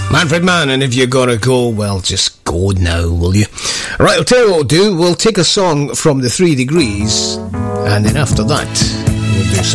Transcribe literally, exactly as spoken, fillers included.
Manfred Mann, and if you gotta go, well, just go now, will you? Right, I'll tell you what we'll do. We'll take a song from the Three Degrees, and then after that, we'll do some